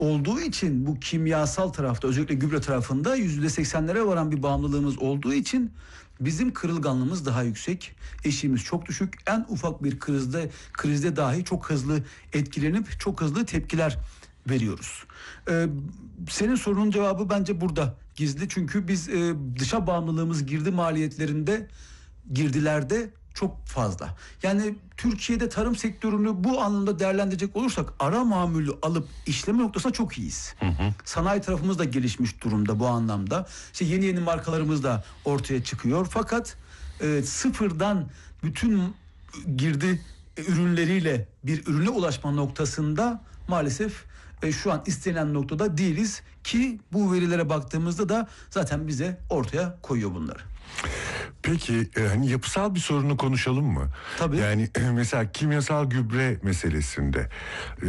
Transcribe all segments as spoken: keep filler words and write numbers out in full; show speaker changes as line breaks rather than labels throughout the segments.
olduğu için bu kimyasal tarafta, özellikle gübre tarafında yüzde seksenlere varan bir bağımlılığımız olduğu için bizim kırılganlığımız daha yüksek. Eşiğimiz çok düşük. En ufak bir krizde krizde dahi çok hızlı etkilenip çok hızlı tepkiler veriyoruz. Ee, senin sorunun cevabı bence burada gizli. Çünkü biz e, dışa bağımlılığımız girdi maliyetlerinde, girdilerde çok fazla. Yani Türkiye'de tarım sektörünü bu anlamda değerlendirecek olursak ara mamulü alıp işleme noktasında çok iyiyiz. Hı hı. Sanayi tarafımız da gelişmiş durumda bu anlamda. İşte yeni yeni markalarımız da ortaya çıkıyor. Fakat e, sıfırdan bütün girdi e, ürünleriyle bir ürüne ulaşma noktasında maalesef e, şu an istenen noktada değiliz ki bu verilere baktığımızda da zaten bize ortaya koyuyor bunları.
Peki e, hani yapısal bir sorunu konuşalım mı?
Tabii.
Yani e, mesela kimyasal gübre meselesinde e,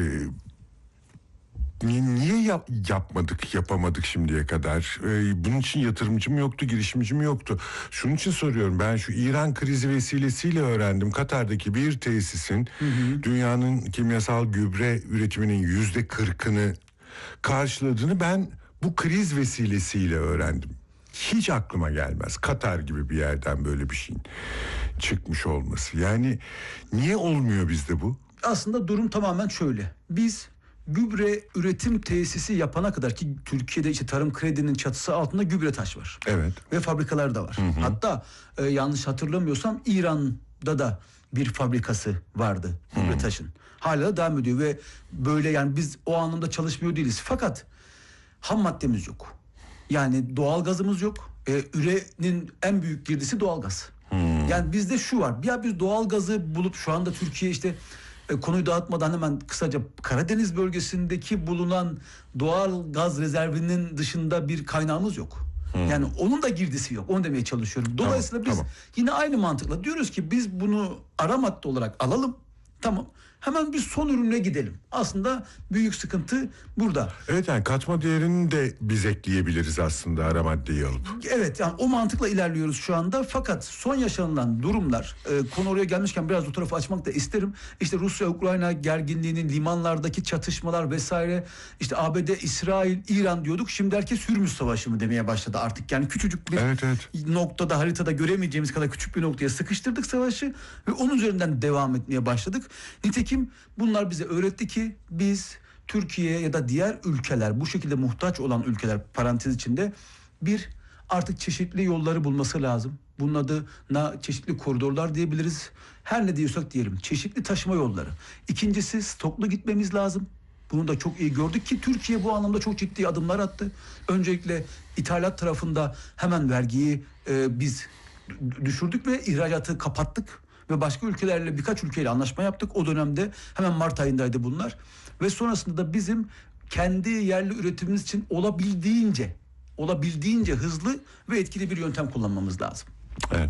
niye, niye yap, yapmadık, yapamadık şimdiye kadar? E, bunun için yatırımcı mı yoktu, girişimci mi yoktu? Şunun için soruyorum. Ben şu İran krizi vesilesiyle öğrendim. Katar'daki bir tesisin hı hı. dünyanın kimyasal gübre üretiminin yüzde kırkını karşıladığını ben bu kriz vesilesiyle öğrendim. Hiç aklıma gelmez. Katar gibi bir yerden böyle bir şeyin çıkmış olması. Yani niye olmuyor bizde bu?
Aslında durum tamamen şöyle. Biz gübre üretim tesisi yapana kadar, ki Türkiye'de işte Tarım Kredi'nin çatısı altında Gübretaş var.
Evet.
Ve fabrikalar da var. Hı hı. Hatta e, yanlış hatırlamıyorsam İran'da da bir fabrikası vardı Gübretaş'ın. Hala da devam ediyor ve böyle, yani biz o anlamda çalışmıyor değiliz. Fakat ham maddemiz yok. Yani doğal gazımız yok. Ee, ürenin en büyük girdisi doğalgaz. Hmm. Yani bizde şu var. Ya biz doğal gazı bulup şu anda Türkiye işte e, konuyu dağıtmadan hemen kısaca Karadeniz bölgesindeki bulunan doğal gaz rezervinin dışında bir kaynağımız yok. Hmm. Yani onun da girdisi yok. Onu demeye çalışıyorum. Dolayısıyla
tamam,
biz
tamam.
yine aynı mantıkla diyoruz ki biz bunu ara madde olarak alalım. Tamam. Hemen bir son ürüne gidelim. Aslında büyük sıkıntı burada.
Evet, yani katma değerini de biz ekleyebiliriz aslında ara maddeyi alıp.
Evet, yani o mantıkla ilerliyoruz şu anda. Fakat son yaşanılan durumlar, e, konu oraya gelmişken biraz o tarafı açmak da isterim. İşte Rusya-Ukrayna gerginliğinin, limanlardaki çatışmalar vesaire, işte A B D, İsrail, İran diyorduk. Şimdi herkes Hürmüz Savaşı mı demeye başladı artık. Yani küçücük bir
evet, evet.
noktada, haritada göremeyeceğimiz kadar küçük bir noktaya sıkıştırdık savaşı ve onun üzerinden devam etmeye başladık. Nitekim bunlar bize öğretti ki biz Türkiye ya da diğer ülkeler, bu şekilde muhtaç olan ülkeler parantez içinde, bir artık çeşitli yolları bulması lazım. Bunun adına çeşitli koridorlar diyebiliriz. Her ne diyorsak diyelim, çeşitli taşıma yolları. İkincisi, stoklu gitmemiz lazım. Bunu da çok iyi gördük ki Türkiye bu anlamda çok ciddi adımlar attı. Öncelikle ithalat tarafında hemen vergiyi e, biz düşürdük ve ihracatı kapattık. Ve başka ülkelerle, birkaç ülkeyle anlaşma yaptık. O dönemde hemen Mart ayındaydı bunlar. Ve sonrasında da bizim kendi yerli üretimimiz için olabildiğince, olabildiğince hızlı ve etkili bir yöntem kullanmamız lazım.
Evet.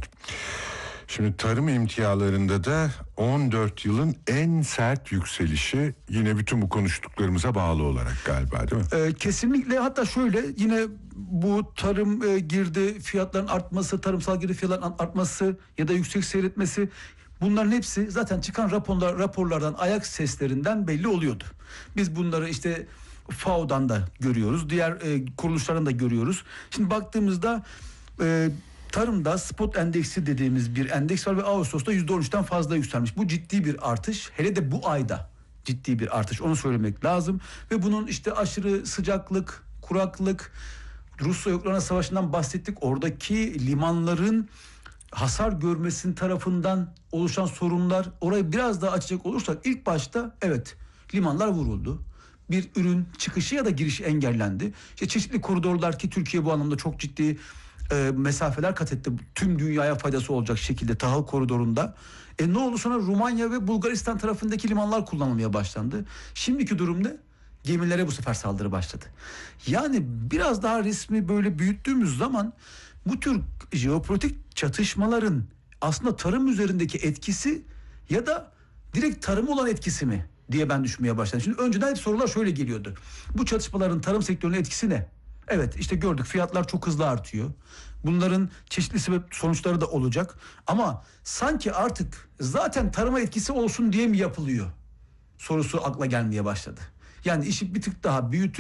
Şimdi tarım emtialarında da on dört yılın en sert yükselişi yine bütün bu konuştuklarımıza bağlı olarak galiba, değil mi?
Ee, kesinlikle. Hatta şöyle, yine bu tarım e, girdi fiyatların artması, tarımsal girdi fiyatların artması ya da yüksek seyretmesi, bunların hepsi zaten çıkan raporlar, raporlardan, ayak seslerinden belli oluyordu. Biz bunları işte F A O'dan da görüyoruz, diğer e, kuruluşlardan da görüyoruz. Şimdi baktığımızda e, tarımda spot endeksi dediğimiz bir endeks var ve Ağustos'ta yüzde on üçten fazla yükselmiş. Bu ciddi bir artış. Hele de bu ayda ciddi bir artış. Onu söylemek lazım. Ve bunun işte aşırı sıcaklık, kuraklık, Rusya-Ukrayna savaşından bahsettik. Oradaki limanların hasar görmesinin tarafından oluşan sorunlar, orayı biraz daha açacak olursak ilk başta evet, limanlar vuruldu. Bir ürün çıkışı ya da girişi engellendi. İşte çeşitli koridorlar, ki Türkiye bu anlamda çok ciddi e, mesafeler kat etti. Tüm dünyaya faydası olacak şekilde tahıl koridorunda. E ne oldu sonra? Rumanya ve Bulgaristan tarafındaki limanlar kullanılmaya başlandı. Şimdiki durum ne? Gemilere bu sefer saldırı başladı. Yani biraz daha resmi böyle büyüttüğümüz zaman bu tür jeopolitik çatışmaların aslında tarım üzerindeki etkisi ya da direkt tarım olan etkisi mi diye ben düşünmeye başladım. Şimdi önceden hep sorular şöyle geliyordu. Bu çatışmaların tarım sektörüne etkisi ne? Evet, işte gördük, fiyatlar çok hızlı artıyor. Bunların çeşitli sebep sonuçları da olacak. Ama sanki artık zaten tarıma etkisi olsun diye mi yapılıyor sorusu akla gelmeye başladı. Yani işi bir tık daha büyütüp